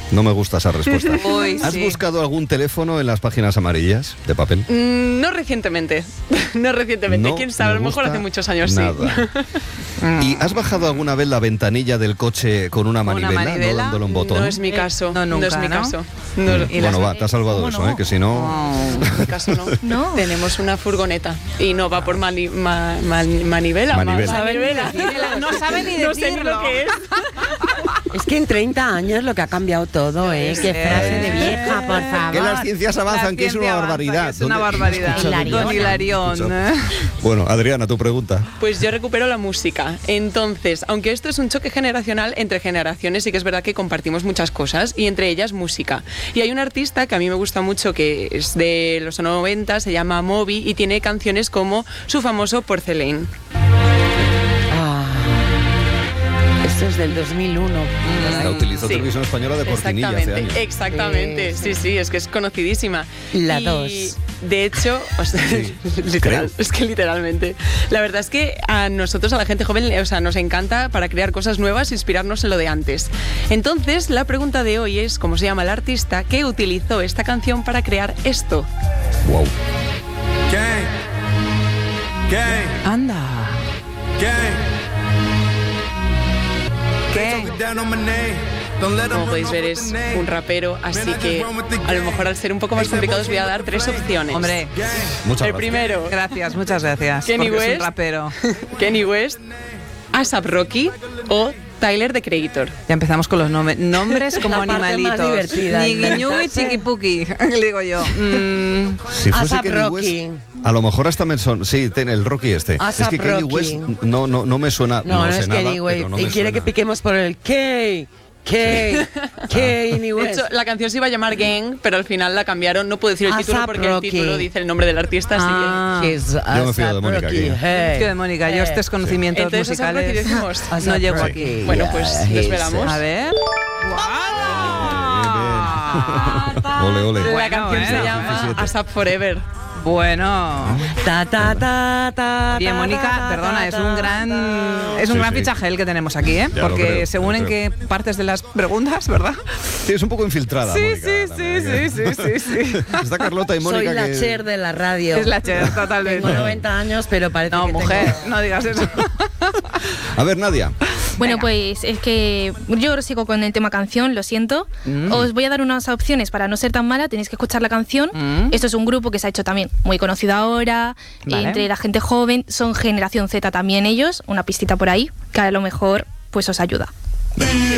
No me gusta esa respuesta. Uy, ¿Has sí. buscado algún teléfono en las páginas amarillas de papel? No recientemente. No recientemente. No Quién sabe, a me lo mejor gusta hace muchos años nada. ¿Y has bajado alguna vez la ventanilla del coche con una manivela, manivela? no dándole un botón? No es mi caso. no, nunca, es mi ¿no? caso. No, Y Bueno, va, te has salvado de eso, no? que si no... en mi caso no. No. Tenemos una furgoneta y no va por manivela. Manivela. Manivela. No sabe ni No sé ni decirlo. lo que es. Es que en 30 años lo que ha cambiado todo, ¿eh? Qué frase de vieja, por favor. Que las ciencias avanzan, que es una barbaridad. Es una ¿Dónde- barbaridad. Hilarión. Don Hilarión. Escucha. Bueno, Adriana, tu pregunta. Pues yo recupero la música. Entonces, aunque esto es un choque generacional entre generaciones, sí que es verdad que compartimos muchas cosas y entre ellas música. Y hay un artista que a mí me gusta mucho, que es de los 90, se llama Moby y tiene canciones como su famoso Porcelain. Esto es del 2001. La utilizó Sí. Televisión Española de cortinilla hace años. Exactamente. Sí, es que es conocidísima. La Y, 2. De hecho, o sea, literal, creo. es que literalmente. La verdad es que a nosotros, a la gente joven, o sea, nos encanta para crear cosas nuevas, inspirarnos en lo de antes. Entonces, la pregunta de hoy es, ¿cómo se llama el artista que utilizó esta canción para crear esto? Wow. Gang. Gang. Anda. Gang. ¿Qué? Down on my name. Don't let 'em Como run podéis off ver, with es the name. un rapero, así que a lo mejor al ser un poco más complicado os voy a dar 3 opciones. Hombre, Muchas El gracias. primero, gracias, muchas gracias. Kenny porque es West. un rapero. Kenny West, A$AP Rocky o Tyler, The Creator. Ya empezamos con los nombres como La parte más animalitos. divertida, Ñigui-ñugui, inventarse. chiquipuki, digo yo. Si fuese A$AP Kenny Rocky. West, a lo mejor hasta me son... Sí, ten el Rocky este. Es A$AP que Kenny Rocky. West no me suena... No sé es nada, Kenny West. pero no Y me quiere suena. que piquemos por el Kenny De West. hecho, la canción se iba a llamar Gang, pero al final la cambiaron. No puedo decir el título A$AP porque el Rocky. título dice el nombre del artista, así Ah. He's Yo me fío de Mónica A$AP Rocky. aquí. Hey. Tío de Mónica, yo estos conocimientos Entonces, A$AP Rocky musicales decimos. A$AP no llego Rocky. aquí. Bueno, pues desvelamos. A ver. Ole, ole. La Bueno, canción se bueno. llama A$AP Forever. Bueno. Ta, ta, ta, ta, Bien, ta, Mónica, ta, perdona, ta, es un gran Sí, gran sí. fichaje el que tenemos aquí, ¿eh? Ya lo Porque creo, según lo en creo. qué partes de las preguntas, ¿verdad? Sí, es un poco infiltrada, Sí, Mónica, sí, también, sí, ¿eh? sí, sí, sí. Está Carlota y Mónica Soy la que... Cher de la radio. Es la Cher, totalmente. Tengo 90 años, pero parece No, que mujer, tengo... no digas eso. A ver, Nadia. Bueno, pues es que yo sigo con el tema canción, lo siento. Os voy a dar unas opciones para no ser tan mala, tenéis que escuchar la canción. Esto es un grupo que se ha hecho también muy conocido ahora, Vale. entre la gente joven, son generación Z también ellos, una pistita por ahí, que a lo mejor pues os ayuda.